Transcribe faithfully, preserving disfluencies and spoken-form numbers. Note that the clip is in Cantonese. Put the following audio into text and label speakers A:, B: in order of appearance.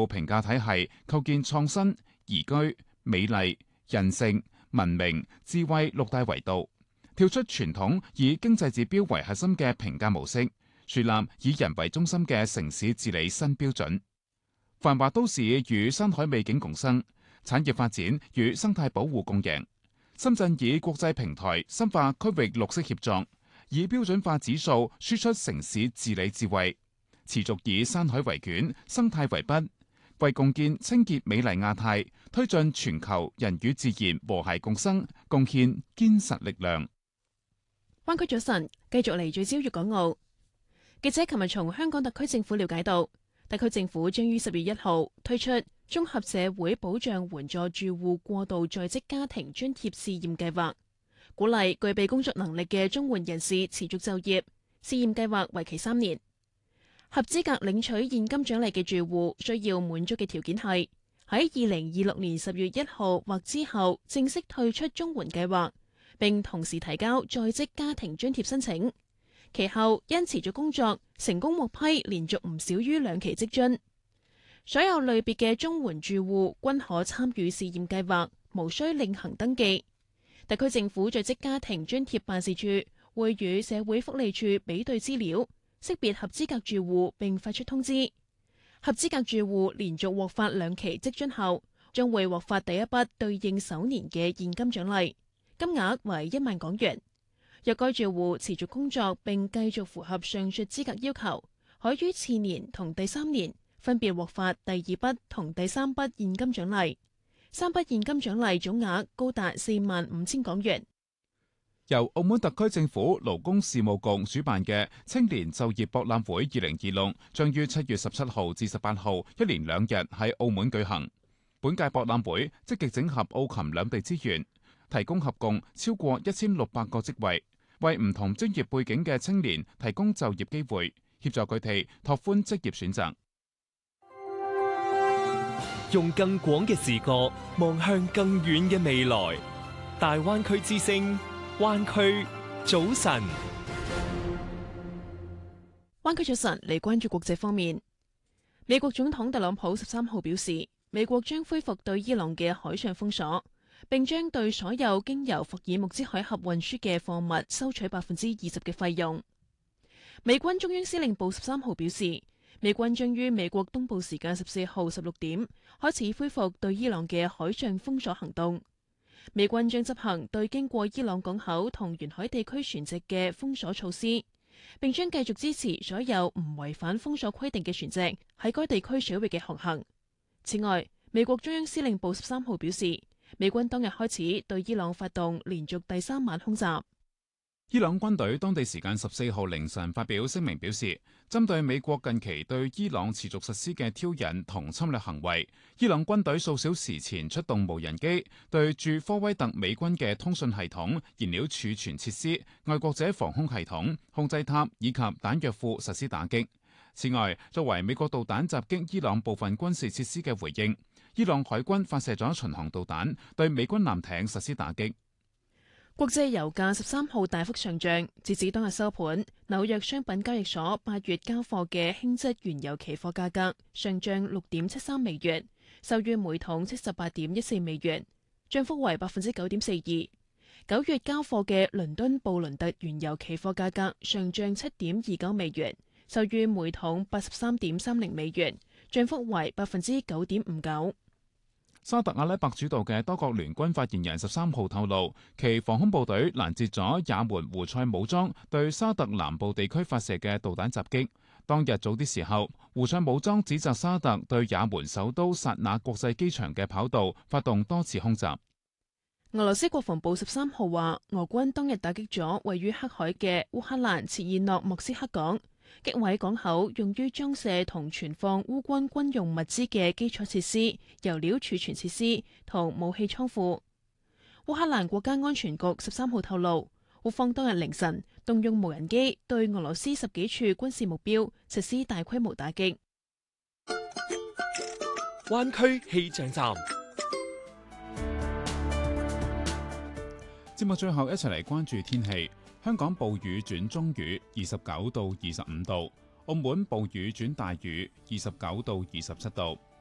A: 造評價體系，構建創新、宜居、美麗、人性、文明、智慧六大維度，跳出傳統以經濟指標為核心嘅評價模式，樹立以人為中心嘅城市治理新標準。繁華都市與山海美景共生，產業發展與生態保護共贏。深圳以國際平台深化區域綠色協作，以標準化指數輸出城市治理智慧，持續以山海為卷、生態為筆，為共建清潔美麗亞太、推進全球人與自然和諧共生貢獻堅實力量。
B: 灣區早晨，繼續嚟聚焦粵港澳。記者琴日從香港特區政府了解到，特區政府將於十月一號推出綜合社會保障援助住戶過渡在職家庭津貼試驗計劃，鼓勵具備工作能力嘅綜援人士持續就業。試驗計劃為期三年，合資格領取現金獎勵嘅住戶需要滿足嘅條件係喺二零二六年十月一號或之後正式退出綜援計劃，並同時提交在職家庭津貼申請。其後因持續工作成功獲批連續唔少於兩期職津。所有類別嘅綜援住戶均可參與試驗計劃，無需另行登記。特區政府在職家庭津貼辦事處會與社會福利署比對資料，識別合資格住戶並發出通知。合資格住戶連續獲發兩期職津後，將會獲發第一筆對應首年嘅現金獎勵，金額為一萬港元。若該住戶持續工作並繼續符合上述資格要求，可於次年同第三年分別獲發第二筆同第三筆現金獎勵，三筆現金獎勵總額高達四萬五千港元。
A: 由澳門特區政府勞工事務局主辦嘅青年就業博覽會二零二六將於七月十七號至十八號一連兩日喺澳門舉行。本屆博覽會積極整合澳琴兩地資源，提供合共超過一千六百個職位，為唔同專業背景嘅青年提供就業機會，協助佢哋拓寬職業選擇。
C: 用更廣嘅視角望向更遠嘅未來，大灣區之聲，灣區早晨。
B: 灣區早晨嚟關注國際方面，美國總統特朗普十三號表示，美國將恢復對伊朗嘅海上封鎖，並將對所有經由霍爾木茲海峽運輸嘅貨物收取百分之二十嘅費用。美軍中央司令部十三號表示，美軍將於美國東部時間十四號十六點開始恢復對伊朗嘅海上封鎖行動。美軍將執行對經過伊朗港口同沿海地區船隻嘅封鎖措施，並將繼續支持所有唔違反封鎖規定嘅船隻喺該地區水域嘅航行。此外，美國中央司令部十三號表示，美軍當日開始對伊朗發動連續第三晚空襲。
A: 伊朗軍隊當地時間十四號凌晨發表聲明表示，針對美國近期對伊朗持續實施嘅挑釁同侵略行為，伊朗軍隊數小時前出動無人機對駐科威特美軍嘅通訊系統、燃料儲存設施、愛國者防空系統、控制塔以及彈藥庫實施打擊。此外，作為美國導彈襲擊伊朗部分軍事設施嘅回應，伊朗海軍發射咗巡航導彈對美軍艦艇實施打擊。
B: 國際油價十三號大幅上漲，截至當日收盤，紐約商品交易所八月交貨嘅輕質原油期貨價格上漲六點七三美元，收於每桶七十八點一四美元，漲幅為百分之九點四二。九月交貨嘅倫敦布倫特原油期貨價格上漲七點二九美元，收於每桶八十三點三零美元，漲幅為百分之九點五九。
A: 沙特阿拉伯主導嘅多國聯軍發言人十三號透露，其防空部隊攔截咗也門胡塞武裝對沙特南部地區發射嘅導彈襲擊。當日早啲時候，胡塞武裝指責沙特對也門首都薩那國際機場嘅跑道發動多次空襲。
B: 俄羅斯國防部十三號話，俄軍當日打擊咗位於黑海嘅烏克蘭切爾諾莫斯克港，擊毀港口用於裝卸同存放烏軍軍用物資嘅基礎設施、油料儲存設施同武器倉庫。烏克蘭國家安全局十三號透露，烏方當日凌晨動用無人機對俄羅斯十幾處軍事目標實施大規模打擊。
C: 灣區氣象站。
A: 節目最後一齊嚟關注天氣。香港暴雨轉中雨，二十九到二十五度；澳門暴雨轉大雨，二十九到二十七度。